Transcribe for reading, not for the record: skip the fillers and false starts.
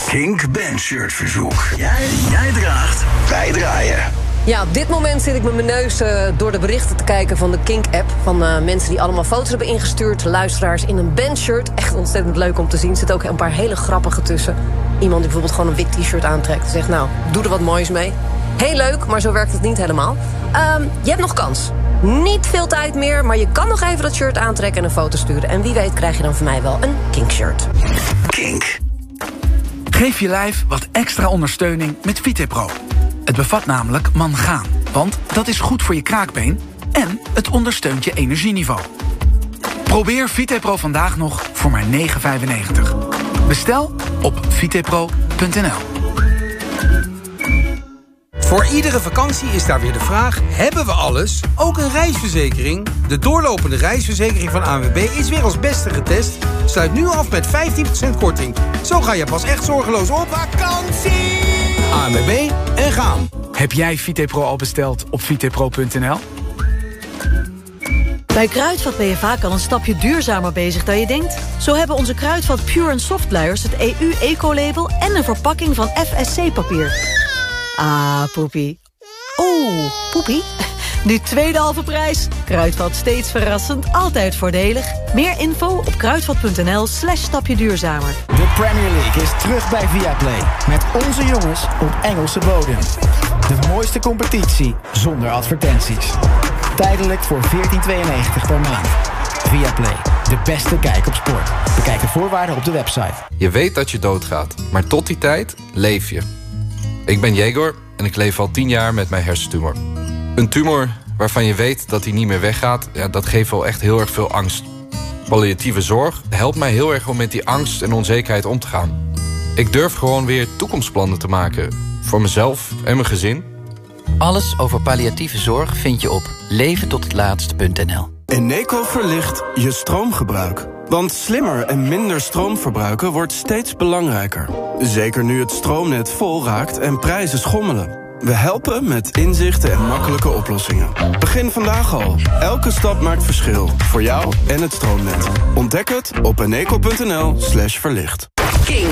Kink Bandshirt verzoek. Jij draagt, wij draaien. Ja, op dit moment zit ik met mijn neus door de berichten te kijken van de Kink-app. Van mensen die allemaal foto's hebben ingestuurd. Luisteraars in een bandshirt. Echt ontzettend leuk om te zien. Er zitten ook een paar hele grappige tussen. Iemand die bijvoorbeeld gewoon een wit t-shirt aantrekt. En zegt, nou, doe er wat moois mee. Heel leuk, maar zo werkt het niet helemaal. Je hebt nog kans. Niet veel tijd meer, maar je kan nog even dat shirt aantrekken en een foto sturen. En wie weet krijg je dan van mij wel een Kink-shirt. Kink. Geef je lijf wat extra ondersteuning met VitePro. Het bevat namelijk mangaan, want dat is goed voor je kraakbeen en het ondersteunt je energieniveau. Probeer VitePro vandaag nog voor maar €9,95. Bestel op vitepro.nl. Voor iedere vakantie is daar weer de vraag, hebben we alles? Ook een reisverzekering? De doorlopende reisverzekering van ANWB is weer als beste getest. Sluit nu af met 15% korting. Zo ga je pas echt zorgeloos op vakantie! ANWB en gaan. Heb jij VitePro al besteld op vitepro.nl? Bij Kruidvat ben je vaak al een stapje duurzamer bezig dan je denkt. Zo hebben onze Kruidvat Pure & Soft luiers het EU-ecolabel en een verpakking van FSC-papier. Ah, poepie. Oeh, poepie. Nu tweede halve prijs. Kruidvat steeds verrassend, altijd voordelig. Meer info op kruidvat.nl/stapje duurzamer. De Premier League is terug bij Viaplay. Met onze jongens op Engelse bodem. De mooiste competitie zonder advertenties. Tijdelijk voor €14,92 per maand. Viaplay, de beste kijk op sport. Bekijk de voorwaarden op de website. Je weet dat je doodgaat, maar tot die tijd leef je. Ik ben Jegor en ik leef al 10 jaar met mijn hersentumor. Een tumor waarvan je weet dat hij niet meer weggaat, ja, dat geeft wel echt heel erg veel angst. Palliatieve zorg helpt mij heel erg om met die angst en onzekerheid om te gaan. Ik durf gewoon weer toekomstplannen te maken. Voor mezelf en mijn gezin. Alles over palliatieve zorg vind je op leventothetlaatst.nl. Eneco verlicht je stroomgebruik. Want slimmer en minder stroom verbruiken wordt steeds belangrijker. Zeker nu het stroomnet vol raakt en prijzen schommelen. We helpen met inzichten en makkelijke oplossingen. Begin vandaag al. Elke stap maakt verschil. Voor jou en het stroomnet. Ontdek het op eneco.nl/verlicht.